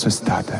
ce stade.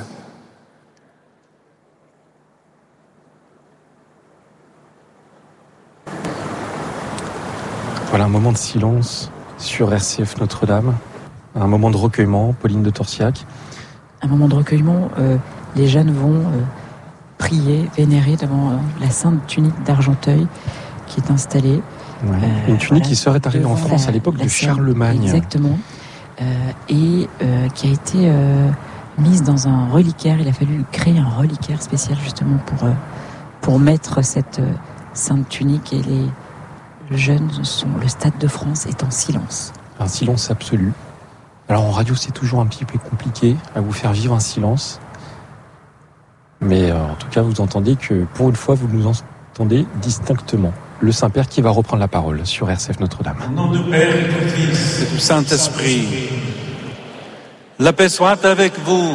Voilà un moment de silence sur RCF Notre-Dame, un moment de recueillement, Pauline de Torsiac. Un moment de recueillement, les jeunes vont prier, vénérer devant la sainte tunique d'Argenteuil qui est installée. Ouais, une tunique qui serait arrivée en France à l'époque de Charlemagne. Exactement, et qui a été mise dans un reliquaire. Il a fallu créer un reliquaire spécial justement pour mettre cette sainte tunique, et les jeunes le Stade de France est en silence. Un silence absolu. Alors en radio c'est toujours un petit peu compliqué à vous faire vivre un silence. Mais en tout cas vous entendez que pour une fois vous nous entendez distinctement. Le Saint-Père qui va reprendre la parole sur RCF Notre-Dame. Au nom du Père et du Fils et du Saint-Esprit, la paix soit avec vous.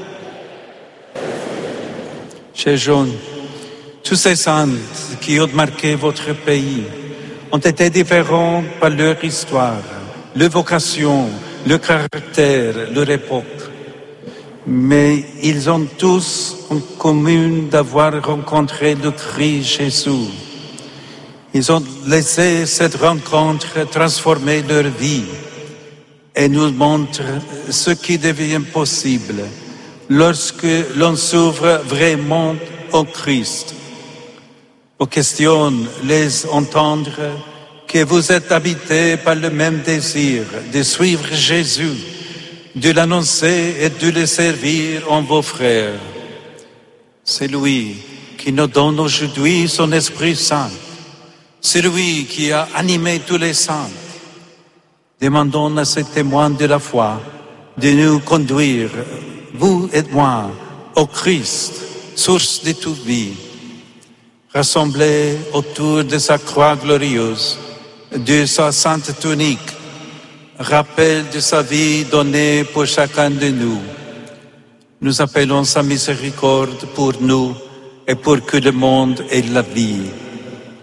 Chers jeunes, tous ces saints qui ont marqué votre pays ont été différents par leur histoire, leur vocation, leur caractère, leur époque. Mais ils ont tous en commun d'avoir rencontré le Christ Jésus. Ils ont laissé cette rencontre transformer leur vie et nous montre ce qui devient possible lorsque l'on s'ouvre vraiment au Christ. Vos questions laissent entendre que vous êtes habités par le même désir de suivre Jésus, de l'annoncer et de le servir en vos frères. C'est lui qui nous donne aujourd'hui son Esprit Saint. C'est lui qui a animé tous les saints. Demandons à ces témoins de la foi de nous conduire, vous et moi, au Christ, source de toute vie. Rassemblés autour de sa croix glorieuse, de sa sainte tunique, rappel de sa vie donnée pour chacun de nous. Nous appelons sa miséricorde pour nous et pour que le monde ait la vie.